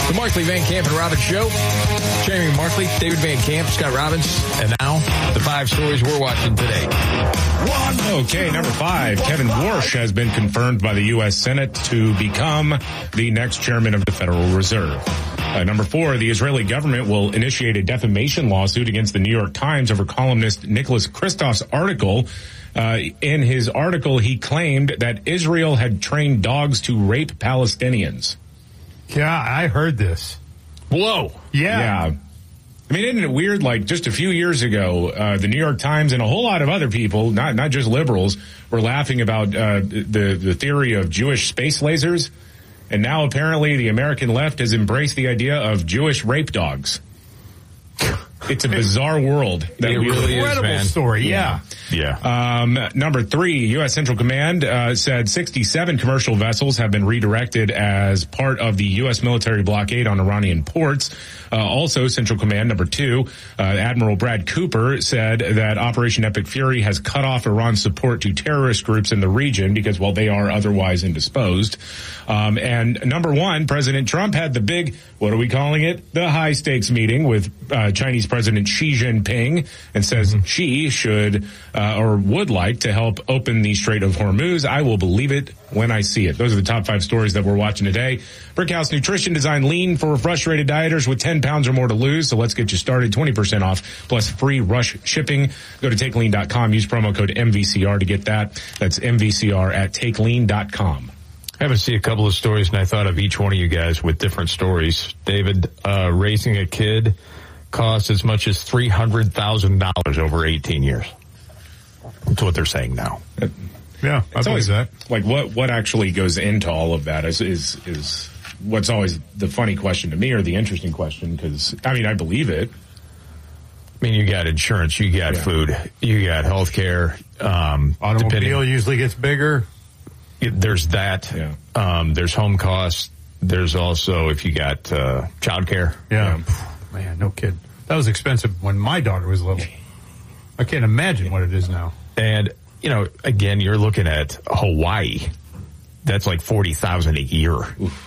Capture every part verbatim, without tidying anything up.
The Markley, Van Camp, and Robbins Show. Jeremy Markley, David Van Camp, Scott Robbins, and now the five stories we're watching today. Okay, number five, Kevin Warsh has been confirmed by the U S Senate to become the next chairman of the Federal Reserve. Uh, number four, the Israeli government will initiate a defamation lawsuit against the New York Times over columnist Nicholas Kristof's article. Uh, in his article, he claimed that Israel had trained dogs to rape Palestinians. Yeah, I heard this. Whoa. Yeah. Yeah. I mean, isn't it weird? Like just a few years ago, uh, the New York Times and a whole lot of other people, not not just liberals, were laughing about uh, the the theory of Jewish space lasers, and now apparently the American left has embraced the idea of Jewish rape dogs. It's a bizarre world. That it we really Incredible is, man. story. Yeah. Yeah. Um, number three, U S Central Command uh, said sixty-seven commercial vessels have been redirected as part of the U S military blockade on Iranian ports. Uh, also, Central Command, number two, uh, Admiral Brad Cooper said that Operation Epic Fury has cut off Iran's support to terrorist groups in the region because, well, they are otherwise indisposed. Um, and number one, President Trump had the big, what are we calling it? The high stakes meeting with uh, Chinese President Xi Jinping, and says mm-hmm. Xi should uh, or would like to help open the Strait of Hormuz. I will believe it when I see it. Those are the top five stories that we're watching today. Brickhouse Nutrition designed lean for frustrated dieters with ten pounds or more to lose. So let's get you started. twenty percent off plus free rush shipping. Go to take lean dot com. Use promo code M V C R to get that. That's M V C R at take lean dot com. I haven't seen a couple of stories, and I thought of each one of you guys with different stories. David, uh, raising a kid costs as much as three hundred thousand dollars over eighteen years. That's what they're saying now. Yeah, I it's always that. Like what, what actually goes into all of that is, is, is what's always the funny question to me, or the interesting question, because, I mean, I believe it. I mean, you got insurance, you got yeah. food, you got health care. Um, Automobile depending, usually gets bigger. There's that. Yeah. Um, there's home costs. There's also, if you got uh, child care. Yeah. yeah. Man, no kidding. That was expensive when my daughter was little. I can't imagine what it is now. And, you know, again, you're looking at Hawaii. That's like forty thousand dollars a year.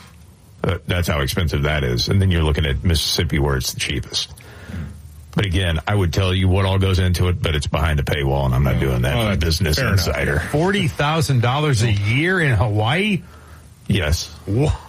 Uh, that's how expensive that is. And then you're looking at Mississippi, where it's the cheapest. But again, I would tell you what all goes into it, but it's behind a paywall, and I'm not doing that oh, for Business Insider. forty thousand dollars a year in Hawaii? Yes. What?